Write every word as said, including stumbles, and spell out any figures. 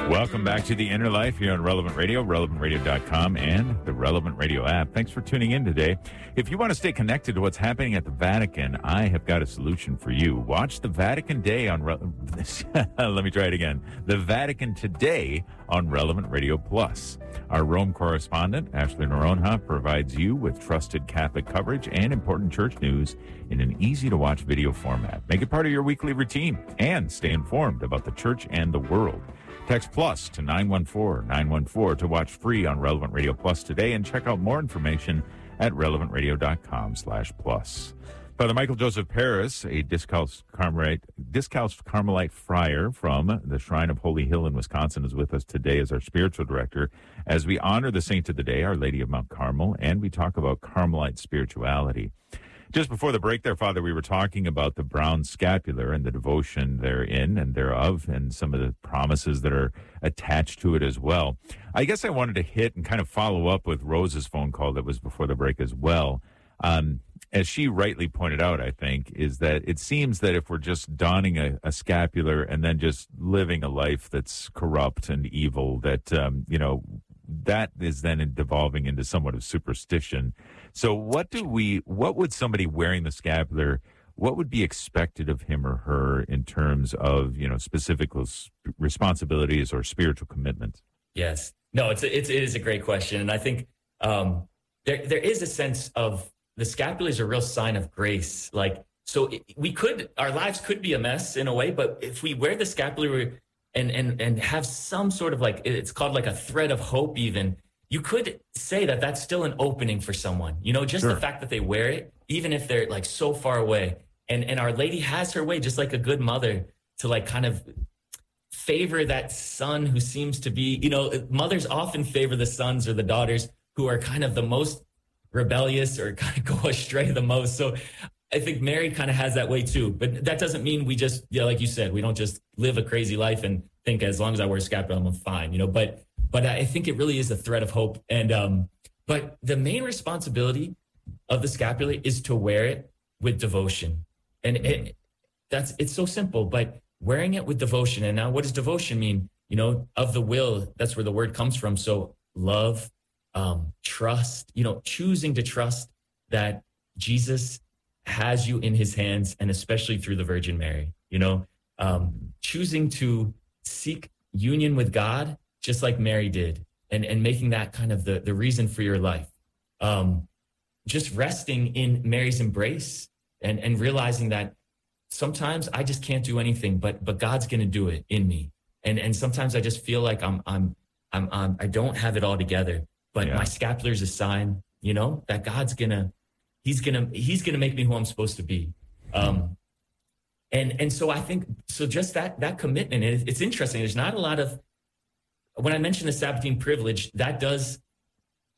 Welcome back to The Inner Life here on Relevant Radio, relevant radio dot com, and the Relevant Radio app. Thanks for tuning in today. If you want to stay connected to what's happening at the Vatican, I have got a solution for you. Watch the Vatican Day on... Re- Let me try it again. The Vatican Today on Relevant Radio Plus. Our Rome correspondent, Ashley Noronha, provides you with trusted Catholic coverage and important church news in an easy-to-watch video format. Make it part of your weekly routine and stay informed about the church and the world. Text PLUS to nine one four nine one four to watch free on Relevant Radio Plus today, and check out more information at relevant radio dot com slash plus. Father Michael Joseph Paris, a Discalced Carmelite, Discalced Carmelite friar from the Shrine of Holy Hill in Wisconsin, is with us today as our spiritual director as we honor the saint of the day, Our Lady of Mount Carmel, and we talk about Carmelite spirituality. Just before the break there, Father, we were talking about the brown scapular and the devotion therein and thereof and some of the promises that are attached to it as well. I guess I wanted to hit and kind of follow up with Rose's phone call that was before the break as well. Um, as she rightly pointed out, I think, is that it seems that if we're just donning a, a scapular and then just living a life that's corrupt and evil, that, um, you know, that is then devolving into somewhat of superstition. So what do we, what would somebody wearing the scapular, what would be expected of him or her in terms of, you know, specific responsibilities or spiritual commitments? Yes. No, it's a, it's, it is a great question. And I think um, there there is a sense of the scapular is a real sign of grace. Like, so it, we could, our lives could be a mess in a way, but if we wear the scapular and, and, and have some sort of like, it's called like a thread of hope even, you could say that that's still an opening for someone, you know, just sure. The fact that they wear it, even if they're like so far away. And and Our Lady has her way, just like a good mother, to like kind of favor that son who seems to be, you know, mothers often favor the sons or the daughters who are kind of the most rebellious or kind of go astray the most. So I think Mary kind of has that way too. But that doesn't mean we just, yeah, like you said, we don't just live a crazy life and think as long as I wear a scapular, I'm fine, you know, but But I think it really is a thread of hope. And um, but the main responsibility of the scapular is to wear it with devotion. And it, that's it's so simple, but wearing it with devotion. And now what does devotion mean? You know, of the will, that's where the word comes from. So love, um, trust, you know, choosing to trust that Jesus has you in his hands, and especially through the Virgin Mary, you know, um, choosing to seek union with God, just like Mary did, and, and making that kind of the, the reason for your life. Um, just resting in Mary's embrace and, and realizing that sometimes I just can't do anything, but but God's going to do it in me. And and sometimes I just feel like I'm I'm I'm, I'm I don't have it all together, but yeah. My scapular is a sign, you know, that God's gonna he's gonna he's gonna make me who I'm supposed to be. Um, and and so I think so. Just that that commitment. And it, it's interesting. There's not a lot of when I mentioned the Sabbathine privilege, that does